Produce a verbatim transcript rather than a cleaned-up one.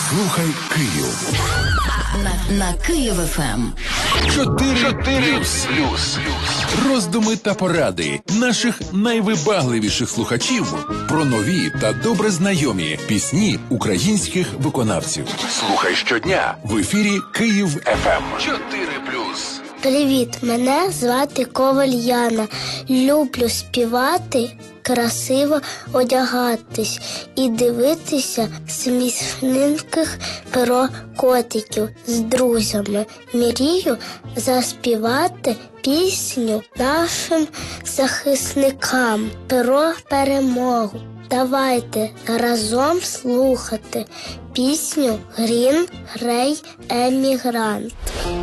Слухай Київ. На, на Київ еф ем. Чотири плюс. Роздуми та поради наших найвибагливіших слухачів про нові та добре знайомі пісні українських виконавців. Слухай щодня в ефірі Київ еф ем. Чотири плюс. Привіт, мене звати Коваль Яна. Люблю співати, красиво одягатись і дивитися смішненьких про котиків з друзями. Мрію заспівати пісню нашим захисникам про перемогу. Давайте разом слухати пісню «Грін Грей Емігрант».